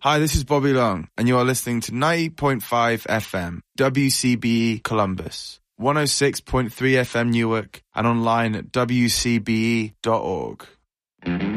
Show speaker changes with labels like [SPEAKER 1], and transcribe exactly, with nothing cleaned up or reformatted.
[SPEAKER 1] Hi, this is Bobby Long, and you are listening to ninety point five F M, W C B E Columbus, one oh six point three F M Newark, and online at w c b e dot org.